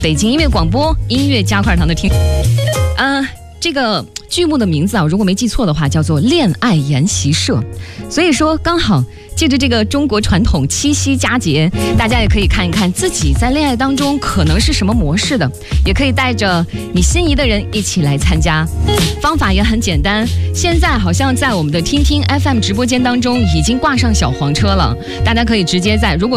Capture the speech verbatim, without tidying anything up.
北京音乐广播音乐加块糖的听，嗯、呃，这个剧目的名字啊，如果没记错的话，叫做《恋爱研习社》。所以说，刚好借着这个中国传统七夕佳节，大家也可以看一看自己在恋爱当中可能是什么模式的，也可以带着你心仪的人一起来参加。方法也很简单，现在好像在我们的听听 F M 直播间当中已经挂上小黄车了，大家可以直接在如果